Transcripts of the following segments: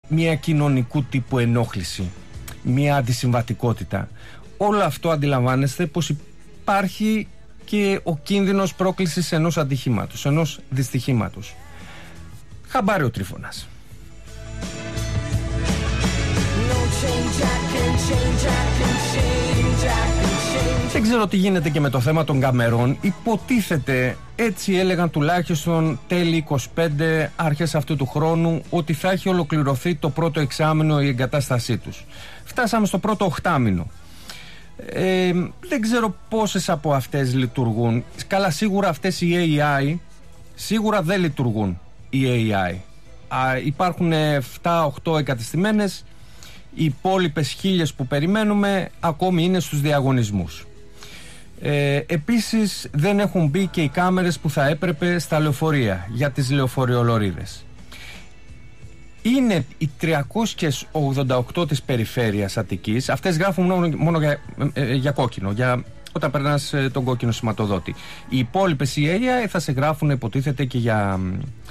μια κοινωνικού τύπου ενόχληση, μια αντισυμβατικότητα. Όλο αυτό αντιλαμβάνεστε πως υπάρχει και ο κίνδυνος πρόκλησης ενός ατυχήματος, ενός δυστυχήματος. Χαμπάρει ο Τρίφωνας. Δεν ξέρω τι γίνεται και με το θέμα των καμερών. Υποτίθεται, έτσι έλεγαν τουλάχιστον τέλη 25, αρχές αυτού του χρόνου, ότι θα έχει ολοκληρωθεί το πρώτο εξάμηνο η εγκατάστασή τους. Φτάσαμε στο πρώτο οχτάμηνο. Δεν ξέρω πόσες από αυτές λειτουργούν. Καλά, σίγουρα αυτές οι AI σίγουρα δεν λειτουργούν. Οι AI υπάρχουν 7-8 εγκατεστημένες. Οι υπόλοιπες 1000 που περιμένουμε ακόμη είναι στους διαγωνισμούς. Επίσης δεν έχουν μπει και οι κάμερες που θα έπρεπε στα λεωφορεία για τις λεωφορειολωρίδες. Είναι οι 388 της περιφέρειας Αττικής. Αυτές γράφουν μόνο για κόκκινο, για όταν περνάς τον κόκκινο σηματοδότη. Οι υπόλοιπες οι AI θα σε γράφουν, υποτίθεται, και για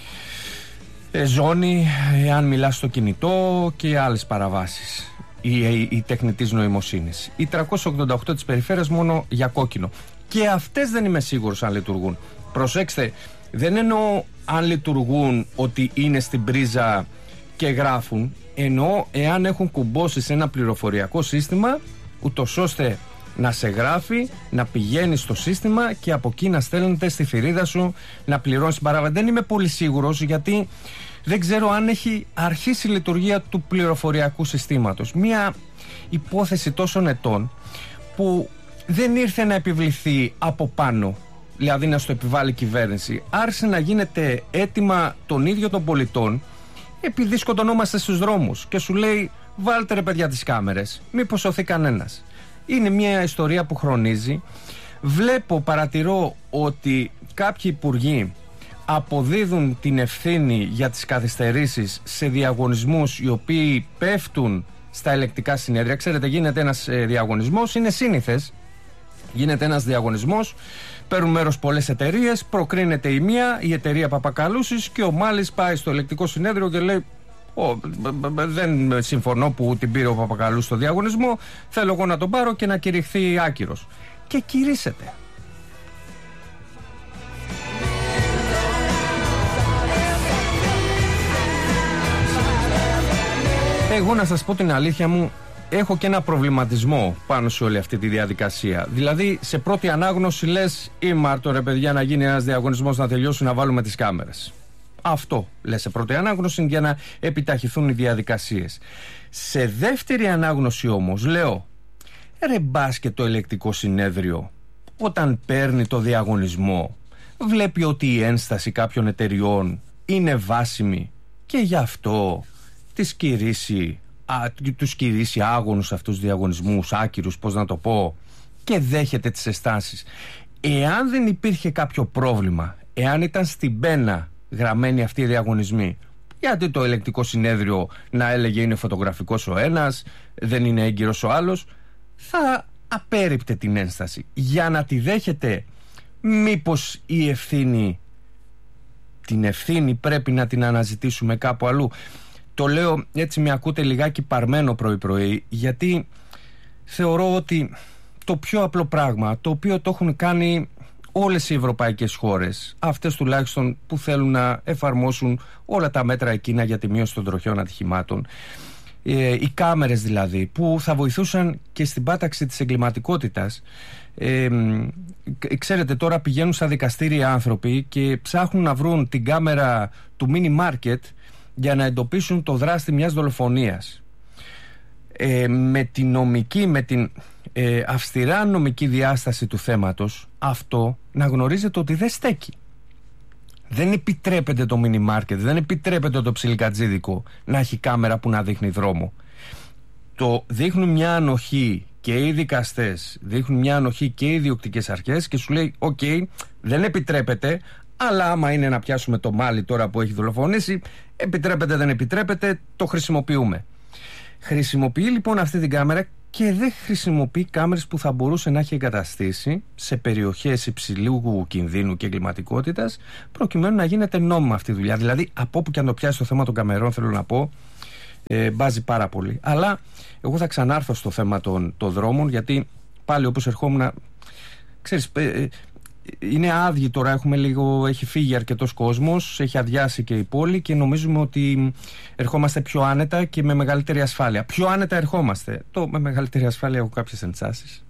ζώνη, αν μιλάς στο κινητό και άλλες παραβάσεις η τεχνητής νοημοσύνης. Οι 388 της περιφέρειας μόνο για κόκκινο. Και αυτές δεν είμαι σίγουρος αν λειτουργούν. Προσέξτε, δεν εννοώ αν λειτουργούν ότι είναι στην πρίζα και γράφουν, εννοώ εάν έχουν κουμπώσει σε ένα πληροφοριακό σύστημα, ούτως ώστε να σε γράφει, να πηγαίνει στο σύστημα και από εκεί να στέλνεται στη θηρίδα σου να πληρώνεις την παράβαση. Δεν είμαι πολύ σίγουρος, γιατί δεν ξέρω αν έχει αρχίσει η λειτουργία του πληροφοριακού συστήματος. Μια υπόθεση τόσων ετών που δεν ήρθε να επιβληθεί από πάνω, δηλαδή να στο επιβάλλει η κυβέρνηση. Άρχισε να γίνεται αίτημα των ίδιων των πολιτών, επειδή σκοτωνόμαστε στους δρόμους, και σου λέει βάλτε ρε παιδιά τις κάμερες, μήπως σωθεί κανένας. Είναι μια ιστορία που χρονίζει. Παρατηρώ ότι κάποιοι υπουργοί αποδίδουν την ευθύνη για τις καθυστερήσεις σε διαγωνισμούς οι οποίοι πέφτουν στα ελεκτικά συνέδρια. Ξέρετε, γίνεται ένας διαγωνισμός, είναι σύνηθες. Γίνεται ένας διαγωνισμός, παίρνουν μέρος πολλές εταιρείες, προκρίνεται η μία, η εταιρεία Παπακαλούσης, και ο Μάλης πάει στο ελεκτικό συνέδριο και λέει δεν συμφωνώ που την πήρε ο Παπακαλούς στο διαγωνισμό, θέλω εγώ να τον πάρω και να κηρυχθεί άκυρος. Και κηρύσσεται. Εγώ να σας πω την αλήθεια μου, έχω και ένα προβληματισμό πάνω σε όλη αυτή τη διαδικασία. Δηλαδή, σε πρώτη ανάγνωση λες ήμαρτο ρε παιδιά να γίνει ένας διαγωνισμός, να τελειώσει, να βάλουμε τις κάμερες. Αυτό λες σε πρώτη ανάγνωση, για να επιταχυθούν οι διαδικασίες. Σε δεύτερη ανάγνωση όμως λέω, ρε μπας και το ελεκτικό συνέδριο όταν παίρνει το διαγωνισμό βλέπει ότι η ένσταση κάποιων εταιριών είναι βάσιμη και γι' αυτό τους κηρύσσει άγωνους αυτούς τους διαγωνισμούς, άκυρους, πώς να το πω, και δέχεται τις αισθάνσεις. Εάν δεν υπήρχε κάποιο πρόβλημα, εάν ήταν στην πένα γραμμένοι αυτοί οι διαγωνισμοί, γιατί το ελεκτικό συνέδριο να έλεγε είναι φωτογραφικός ο ένας, δεν είναι έγκυρος ο άλλος, θα απέρριπτε την ένσταση. Για να τη δέχεται, μήπως την ευθύνη πρέπει να την αναζητήσουμε κάπου αλλού? Το λέω έτσι, με ακούτε λιγάκι παρμένο πρωί-πρωί, γιατί θεωρώ ότι το πιο απλό πράγμα, το οποίο το έχουν κάνει όλες οι ευρωπαϊκές χώρες, αυτές τουλάχιστον που θέλουν να εφαρμόσουν όλα τα μέτρα εκείνα για τη μείωση των τροχαίων ατυχημάτων, οι κάμερες δηλαδή, που θα βοηθούσαν και στην πάταξη της εγκληματικότητας. Ξέρετε, τώρα πηγαίνουν στα δικαστήρια άνθρωποι και ψάχνουν να βρουν την κάμερα του mini market για να εντοπίσουν το δράστη μιας δολοφονίας. Με την αυστηρά νομική διάσταση του θέματος, αυτό να γνωρίζετε ότι δεν στέκει. Δεν επιτρέπεται το mini market, δεν επιτρέπεται το ψιλικατζίδικο να έχει κάμερα που να δείχνει δρόμο. Το δείχνουν μια ανοχή και οι δικαστές, δείχνουν μια ανοχή και οι ιδιοκτικές αρχές και σου λέει ok, δεν επιτρέπεται, αλλά άμα είναι να πιάσουμε το μάλι τώρα που έχει δολοφονήσει, επιτρέπεται, δεν επιτρέπεται, το χρησιμοποιούμε. Χρησιμοποιεί λοιπόν αυτή την κάμερα και δεν χρησιμοποιεί κάμερες που θα μπορούσε να έχει εγκαταστήσει σε περιοχές υψηλού κινδύνου και εγκληματικότητας, προκειμένου να γίνεται νόμιμα αυτή η δουλειά. Δηλαδή, από όπου και αν το πιάσει το θέμα των καμερών, θέλω να πω, Μπάζει πάρα πολύ. Αλλά εγώ θα ξανάρθω στο θέμα των δρόμων, γιατί πάλι όπως ερχόμουν, ξέρεις, είναι άδειοι τώρα, έχει φύγει αρκετός κόσμος, έχει αδειάσει και η πόλη και νομίζουμε ότι ερχόμαστε πιο άνετα και με μεγαλύτερη ασφάλεια. Πιο άνετα ερχόμαστε. Με μεγαλύτερη ασφάλεια έχω κάποιες ενστάσεις.